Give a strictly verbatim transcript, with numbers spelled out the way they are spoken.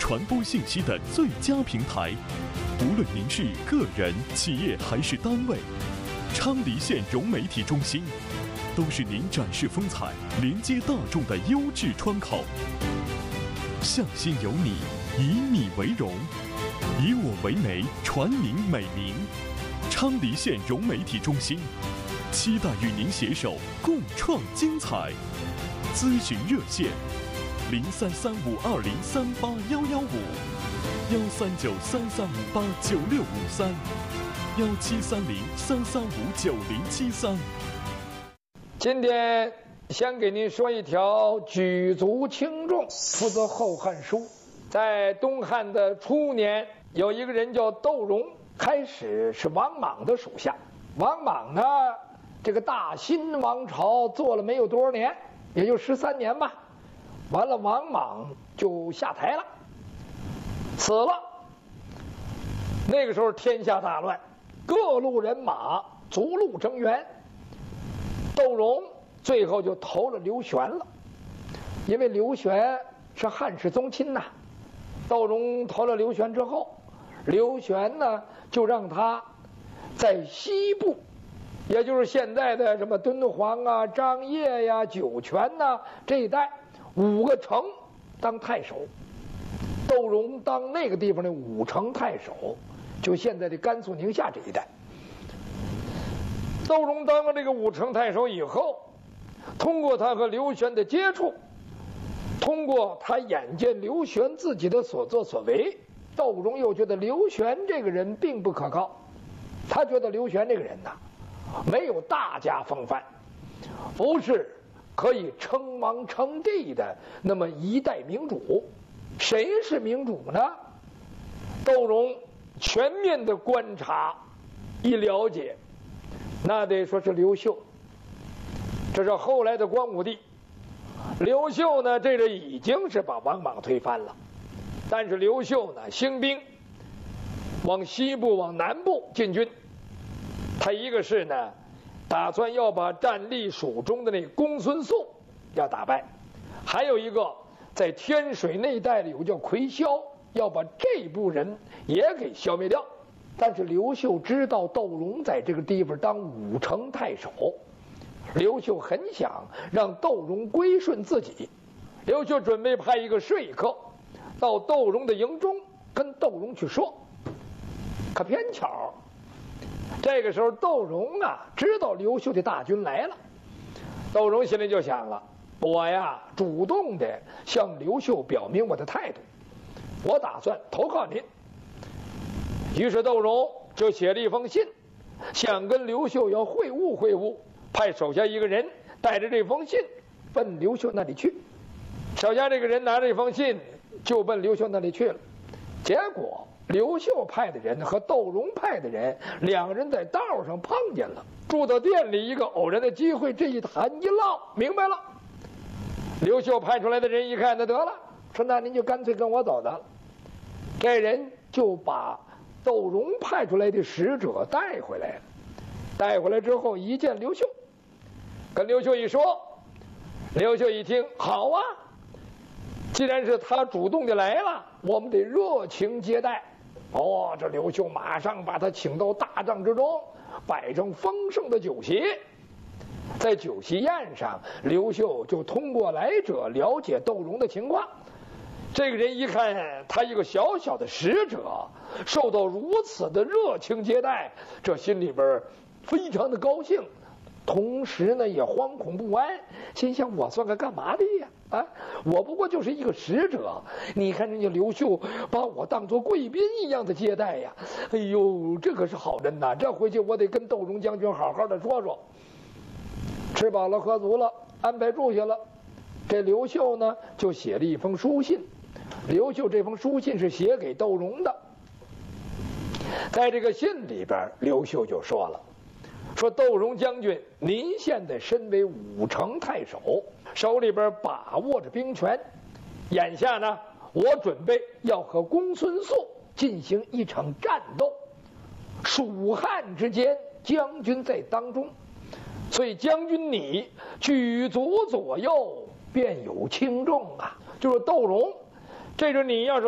传播信息的最佳平台。无论您是个人、企业还是单位，昌黎县融媒体中心都是您展示风采、连接大众的优质窗口。向心有你，以你为荣，以我为媒，传您美名。昌黎县融媒体中心期待与您携手共创精彩。咨询热线：零三三五二零三八幺幺五，幺三九三三五八九六五三，幺七三零三三五九零七三。 今天先给您说一条举足轻重，出自《后汉书》。在东汉的初年，有一个人叫窦融，开始是王莽的属下。王莽呢，这个大新王朝做了没有多少年，也就十三年吧。完了，王莽就下台了，死了。那个时候天下大乱，各路人马逐鹿征援。窦融最后就投了刘玄了，因为刘玄是汉室宗亲呐。窦融投了刘玄之后，刘玄呢就让他在西部，也就是现在的什么敦煌啊、张掖呀、酒泉呐这一带五个城当太守。窦融当那个地方的武城太守，就现在的甘肃宁夏这一带。窦融当了这个武城太守以后，通过他和刘玄的接触，通过他眼见刘玄自己的所作所为，窦融又觉得刘玄这个人并不可靠。他觉得刘玄这个人呐，没有大家风范，不是可以称王称帝的那么一代明主。谁是明主呢？窦融全面的观察一了解，那得说是刘秀。这是后来的光武帝。刘秀呢，这个已经是把王莽推翻了，但是刘秀呢，兴兵往西部、往南部进军。他一个是呢，打算要把战力蜀中的那个公孙述要打败，还有一个在天水那一带里有叫魁霄，要把这部人也给消灭掉。但是刘秀知道窦融在这个地方当武城太守，刘秀很想让窦融归顺自己。刘秀准备派一个说客到窦融的营中跟窦融去说。可偏巧这个时候窦融啊知道刘秀的大军来了，窦融心里就想了，我呀主动的向刘秀表明我的态度，我打算投靠您。于是窦融就写了一封信，想跟刘秀要会晤会晤，派手下一个人带着这封信奔刘秀那里去。手下这个人拿着这封信就奔刘秀那里去了。结果刘秀派的人和窦融派的人两个人在道上碰见了，住到店里，一个偶然的机会，这一谈一唠明白了。刘秀派出来的人一看，那得了，说那您就干脆跟我走得了。这人就把窦融派出来的使者带回来了。带回来之后一见刘秀，跟刘秀一说，刘秀一听，好啊，既然是他主动的来了，我们得热情接待。哦，这刘秀马上把他请到大帐之中，摆成丰盛的酒席。在酒席宴上，刘秀就通过来者了解窦融的情况。这个人一看他一个小小的使者受到如此的热情接待，这心里边非常的高兴，同时呢也惶恐不安，心想我算个干嘛的呀？啊，我不过就是一个使者，你看人家刘秀把我当作贵宾一样的接待呀！哎呦，这可是好人呐！这回去我得跟窦融将军好好的说说。吃饱了喝足了，安排住下了。这刘秀呢就写了一封书信。刘秀这封书信是写给窦融的。在这个信里边，刘秀就说了，说窦融将军，您现在身为武城太守，手里边把握着兵权，眼下呢，我准备要和公孙述进行一场战斗，蜀汉之间，将军在当中，所以将军你举足左右，便有轻重啊。就是窦融，这个你要是